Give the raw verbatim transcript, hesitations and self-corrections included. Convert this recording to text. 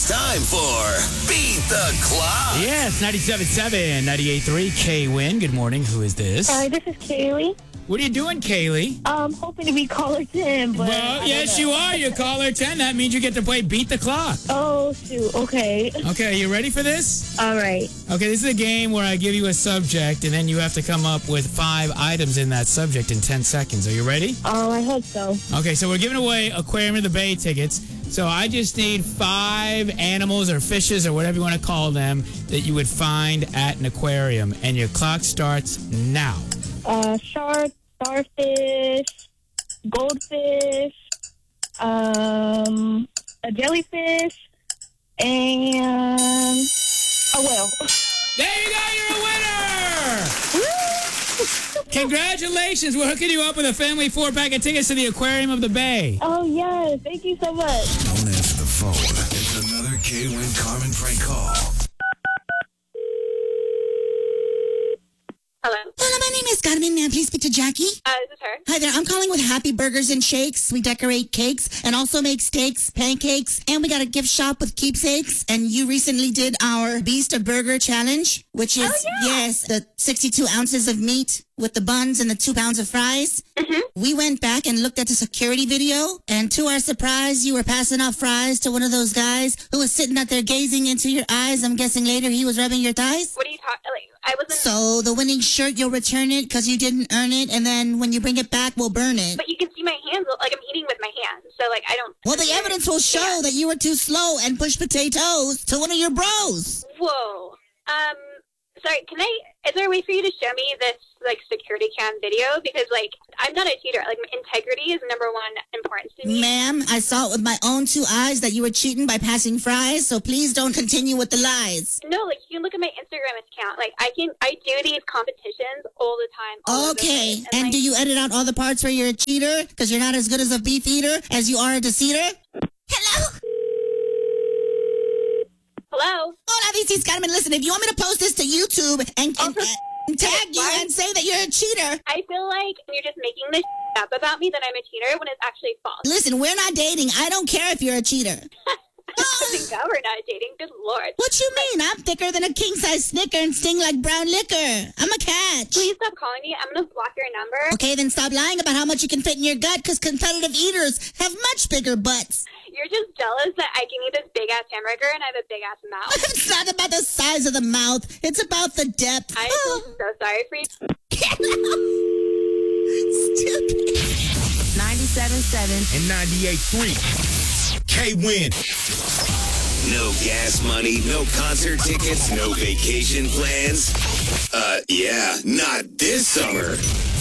time for Beat the Clock. Yes, ninety-seven point seven, ninety-eight point three, K-Win. Good morning. Who is this? Hi, this is Kaylee. What are you doing, Kaylee? I'm hoping to be caller ten, but Well, yes, you are. You're caller ten. That means you get to play Beat the Clock. Oh, shoot. Okay. Okay, you ready for this? All right. Okay, this is a game where I give you a subject, and then you have to come up with five items in that subject in ten seconds. Are you ready? Oh, I hope so. Okay, so we're giving away Aquarium of the Bay tickets. So I just need five animals or fishes or whatever you want to call them that you would find at an aquarium. And your clock starts now. Uh, shark, starfish, goldfish, um, a jellyfish, and a whale. There you go, you're a winner! Congratulations, we're hooking you up with a family four-pack of tickets to the Aquarium of the Bay. Oh, yes. Thank you so much. Don't answer the phone. It's another K-Win Carmen prank call. Hello. Hello, my name is Carmen. May I please speak to Jackie? Uh, this is her. Hi there. I'm calling with Happy Burgers and Shakes. We decorate cakes and also make steaks, pancakes, and we got a gift shop with keepsakes. And you recently did our Beast of Burger Challenge, which is, Oh, yeah. yes, the sixty-two ounces of meat with the buns and the two pounds of fries. Mm-hmm. We went back and looked at the security video, and to our surprise, you were passing out fries to one of those guys who was sitting out there gazing into your eyes. I'm guessing later he was rubbing your thighs. What are you talking? Like, I wasn't. So the winning shirt, you'll return it because you didn't earn it, and then when you bring it back, we'll burn it. But you can see my hands. Like I'm eating with my hands. So like I don't. Well, the evidence will show Yeah. that you were too slow and pushed potatoes to one of your bros. Whoa. Um. Sorry. Can I? Is there a way for you to show me this like security cam video? Because like I'm not a cheater. Like integrity is number one importance to me. Ma'am, I saw it with my own two eyes that you were cheating by passing fries, so please don't continue with the lies. No, like you can look at my Instagram account. Like I can. I do these competitions all the time. all over the Okay, place, and like, do you edit out all the parts where you're a cheater because you're not as good as a beef eater as you are a deceiver? Hello? Hello. Hola, this is Carmen. Listen, if you want me to post this to YouTube and, and, Also, and tag you what? and say that you're a cheater, I feel like you're just making this up about me that I'm a cheater when it's actually false. listen, we're not dating. I don't care if you're a cheater. Thank God we're not dating. Good Lord. What you mean? I'm thicker than a king-size Snicker and sting like brown liquor. I'm a catch. Please stop calling me. I'm going to block your number. Okay, then stop lying about how much you can fit in your gut because competitive eaters have much bigger butts. You're just jealous that I can eat this big-ass hamburger and I have a big-ass mouth. It's not about the size of the mouth. It's about the depth. I Oh. feel so sorry for you. Stupid. ninety-seven point seven and ninety-eight point three. K-Win. No gas money, no concert tickets, no vacation plans. Uh, yeah, not this summer.